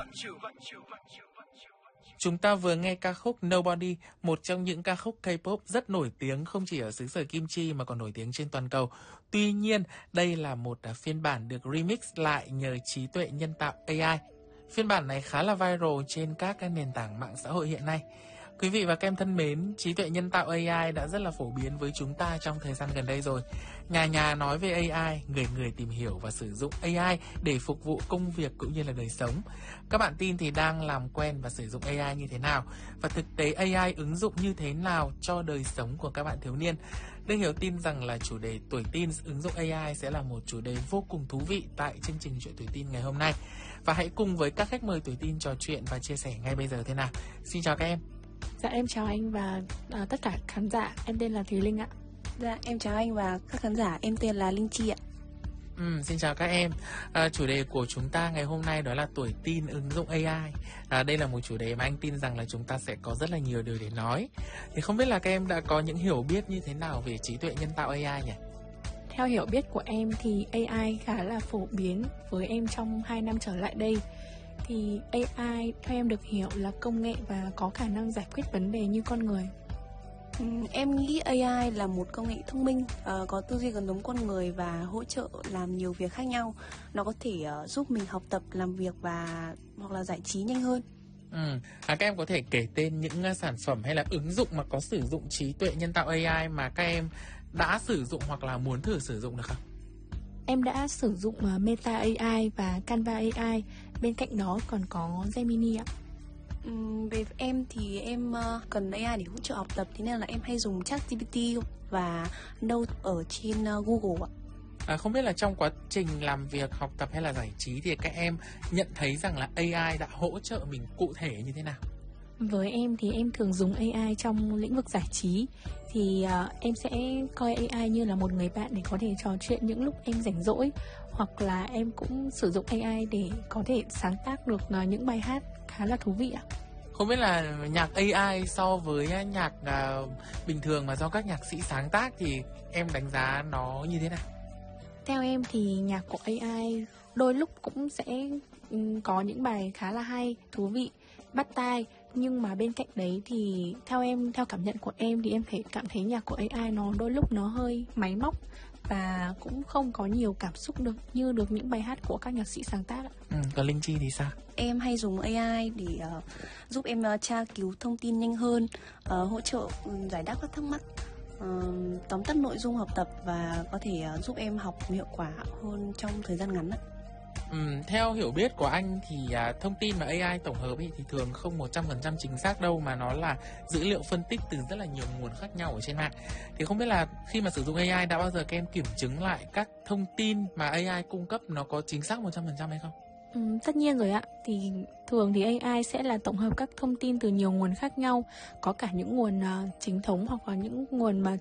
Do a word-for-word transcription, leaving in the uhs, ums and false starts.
Chúng ta vừa nghe ca khúc Nobody, một trong những ca khúc K-pop rất nổi tiếng không chỉ ở xứ sở Kim Chi mà còn nổi tiếng trên toàn cầu. Tuy nhiên, đây là một phiên bản được remix lại nhờ trí tuệ nhân tạo A I. Phiên bản này khá là viral trên các nền tảng mạng xã hội hiện nay. Quý vị và các em thân mến, trí tuệ nhân tạo A I đã rất là phổ biến với chúng ta trong thời gian gần đây rồi. Nhà nhà nói về A I, người người tìm hiểu và sử dụng A I để phục vụ công việc cũng như là đời sống. Các bạn tin thì đang làm quen và sử dụng A I như thế nào? Và thực tế A I ứng dụng như thế nào cho đời sống của các bạn thiếu niên? Đương Hiếu tin rằng là chủ đề tuổi teen ứng dụng A I sẽ là một chủ đề vô cùng thú vị tại chương trình Chuyện Tuổi Teen ngày hôm nay. Và hãy cùng với các khách mời tuổi teen trò chuyện và chia sẻ ngay bây giờ thế nào. Xin chào các em. Dạ em chào anh và à, tất cả khán giả, em tên là Thùy Linh ạ. Dạ em chào anh và các khán giả, em tên là Linh Chi ạ. Ừ, xin chào các em. À, chủ đề của chúng ta ngày hôm nay đó là tuổi teen ứng dụng A I. À, đây là một chủ đề mà anh tin rằng là chúng ta sẽ có rất là nhiều điều để nói. Thì không biết là các em đã có những hiểu biết như thế nào về trí tuệ nhân tạo A I nhỉ? Theo hiểu biết của em thì A I khá là phổ biến với em trong hai năm trở lại đây. Thì A I theo em được hiểu là công nghệ và có khả năng giải quyết vấn đề như con người. Ừ, em nghĩ A I là một công nghệ thông minh, uh, có tư duy gần giống con người và hỗ trợ làm nhiều việc khác nhau. Nó có thể uh, giúp mình học tập, làm việc và hoặc là giải trí nhanh hơn. Ừ. À, các em có thể kể tên những uh, sản phẩm hay là ứng dụng mà có sử dụng trí tuệ nhân tạo A I mà các em đã sử dụng hoặc là muốn thử sử dụng được không? Em đã sử dụng uh, Meta A I và Canva A I. Bên cạnh đó còn có Gemini ạ. Uhm, về em thì em uh, cần A I để hỗ trợ học tập, thế nên là em hay dùng ChatGPT và Note ở trên uh, Google ạ. À, không biết là trong quá trình làm việc, học tập hay là giải trí thì các em nhận thấy rằng là A I đã hỗ trợ mình cụ thể như thế nào? Với em thì em thường dùng A I trong lĩnh vực giải trí. Thì uh, em sẽ coi A I như là một người bạn để có thể trò chuyện những lúc em rảnh rỗi. Hoặc là em cũng sử dụng A I để có thể sáng tác được uh, những bài hát khá là thú vị ạ. Không biết là nhạc A I so với nhạc uh, bình thường mà do các nhạc sĩ sáng tác thì em đánh giá nó như thế nào? Theo em thì nhạc của A I đôi lúc cũng sẽ um, có những bài khá là hay, thú vị, bắt tai. Nhưng mà bên cạnh đấy thì theo em, theo cảm nhận của em thì em thấy cảm thấy nhạc của A I nó đôi lúc nó hơi máy móc và cũng không có nhiều cảm xúc được như được những bài hát của các nhạc sĩ sáng tác ạ. Ừ, còn Linh Chi thì sao? Em hay dùng A I để uh, giúp em uh, tra cứu thông tin nhanh hơn, uh, hỗ trợ um, giải đáp các thắc mắc, uh, tóm tắt nội dung học tập và có thể uh, giúp em học hiệu quả hơn trong thời gian ngắn ạ. Ừ, theo hiểu biết của anh thì à, thông tin mà A I tổng hợp ý, thì thường không một trăm phần trăm chính xác đâu, mà nó là dữ liệu phân tích từ rất là nhiều nguồn khác nhau ở trên mạng. Thì không biết là khi mà sử dụng A I đã bao giờ các em kiểm chứng lại các thông tin mà A I cung cấp nó có chính xác một trăm phần trăm hay không? Ừ, tất nhiên rồi ạ. Thì thường thì A I sẽ là tổng hợp các thông tin từ nhiều nguồn khác nhau, có cả những nguồn uh, chính thống hoặc là những nguồn mà